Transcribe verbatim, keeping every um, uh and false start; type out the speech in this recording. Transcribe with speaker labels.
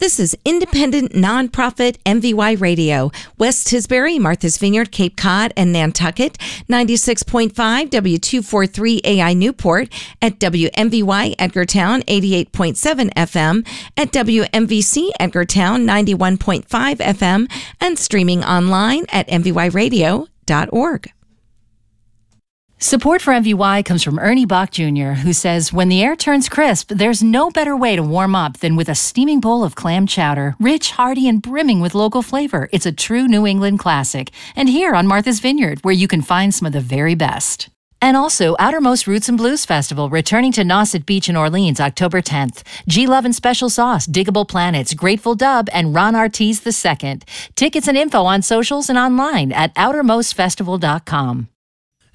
Speaker 1: This is independent, nonprofit M V Y Radio. West Tisbury, Martha's Vineyard, Cape Cod, and Nantucket. ninety-six point five W two forty-three A I Newport. At W M V Y Edgartown, eighty-eight point seven F M. At W M V C Edgartown, ninety-one point five F M. And streaming online at M V Y radio dot org.
Speaker 2: Support for M V Y comes from Ernie Bach Junior, who says, when the air turns crisp, there's no better way to warm up than with a steaming bowl of clam chowder. Rich, hearty, and brimming with local flavor. It's a true New England classic. And here on Martha's Vineyard, where you can find some of the very best. And also, Outermost Roots and Blues Festival, returning to Nauset Beach in Orleans, October tenth. G Love and Special Sauce, Diggable Planets, Grateful Dub, and Ron Artiz the Second. Tickets and info on socials and online at outermost festival dot com.